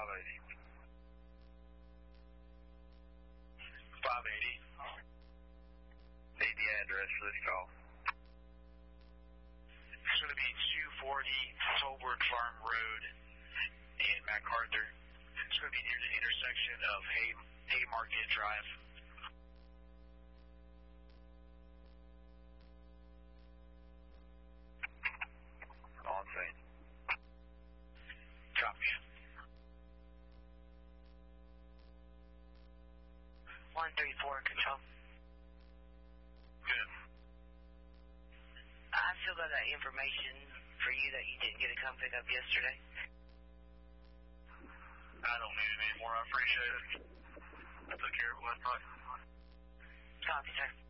580. 580. Need the address for this call. It's going to be 240 Tolbert Farm Road in MacArthur. It's going to be near the intersection of Haymarket Drive. On scene. Copy. 134 control. Good. I still got that information for you that you didn't get a come pick up yesterday. I don't need it anymore. I appreciate it. I took care of it last night. Copy, sir.